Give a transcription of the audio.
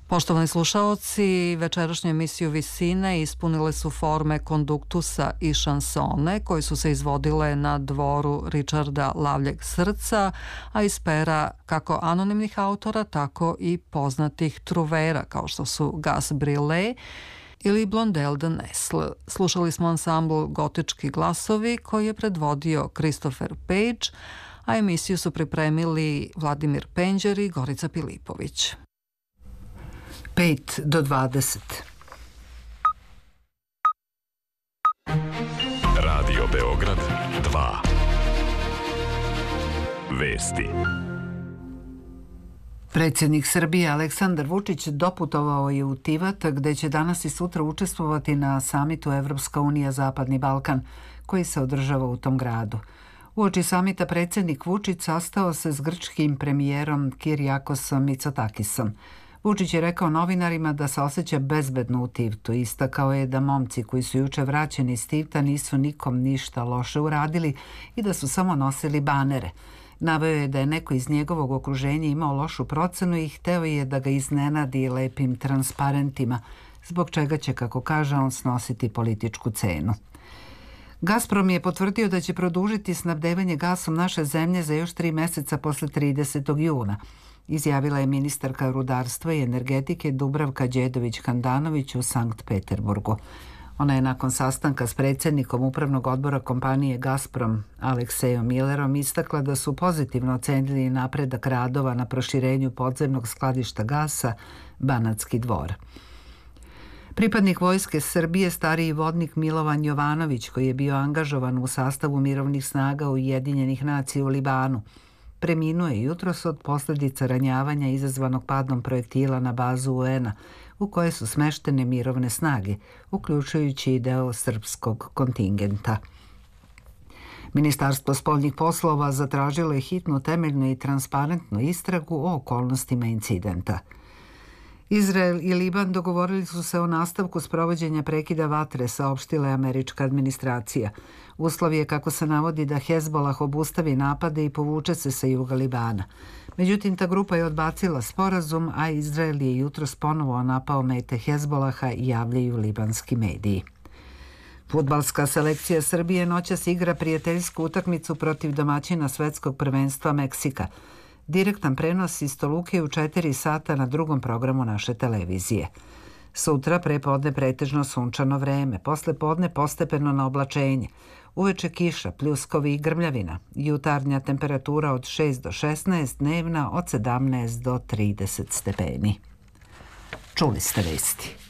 Poštovani slušaoci, večerašnju emisiju Visine ispunile su forme konduktusa i šansone koje su se izvodile na dvoru Richarda Lavljeg srca, a iz pera kako anonimnih autora, tako i poznatih truvera kao što su Gas Brillet ili Blondel de Nesle. Slušali smo ansambl Gotički glasovi koji je predvodio Christopher Page, a emisiju su pripremili Vladimir Penđer i Gorica Pilipović. 5 do 20. Radio Beograd 2. Vesti. Predsjednik Srbije Aleksandar Vučić doputovao je u Tivat, gde će danas i sutra učestvovati na samitu Evropska unija Zapadni Balkan, koji se održava u tom gradu. Uoči samita predsjednik Vučić sastao se s grčkim premijerom Kirijakosom Mitsotakisom. Vučić je rekao novinarima da se osjeća bezbedno u Tivtu. Istakao je da momci koji su juče vraćeni iz Tivta nisu nikom ništa loše uradili i da su samo nosili banere. Naveo je da je neko iz njegovog okruženja imao lošu procenu i hteo je da ga iznenadi lepim transparentima, zbog čega će, kako kaže, on snositi političku cenu. Gazprom je potvrdio da će produžiti snabdevanje gasom naše zemlje za još 3 meseca posle 30. juna. Izjavila je ministarka rudarstva i energetike Dubravka Đedović-Handanović u Sankt Peterburgu. Ona je nakon sastanka s predsjednikom upravnog odbora kompanije Gazprom Aleksejom Millerom istakla da su pozitivno ocenili napredak radova na proširenju podzemnog skladišta gasa Banatski Dvor. Pripadnik Vojske Srbije, stariji vodnik Milovan Jovanović, koji je bio angažovan u sastavu mirovnih snaga Ujedinjenih nacija u Libanu, preminuo je jutros od posljedica ranjavanja izazvanog padom projektila na bazu UN-a, u kojoj su smeštene mirovne snage, uključujući i deo srpskog kontingenta. Ministarstvo spoljnih poslova zatražilo je hitnu, temeljnu i transparentnu istragu o okolnostima incidenta. Izrael i Liban dogovorili su se o nastavku sprovođenja prekida vatre, saopštila je američka administracija. Uslov je, kako se navodi, da Hezbolah obustavi napade i povuče se sa juga Libana. Međutim, ta grupa je odbacila sporazum, a Izrael je jutros ponovo napao mete Hezbolaha, javljaju libanski mediji. Fudbalska selekcija Srbije noćas igra prijateljsku utakmicu protiv domaćina svetskog prvenstva Meksika. Direktan prenos iz Toluke u 4 sata na drugom programu naše televizije. Sutra prepodne pretežno sunčano vreme, posle podne postepeno na oblačenje. Uveče kiša, pljuskovi i grmljavina. Jutarnja temperatura od 6 do 16, dnevna od 17 do 30 stepeni. Čuli ste vesti.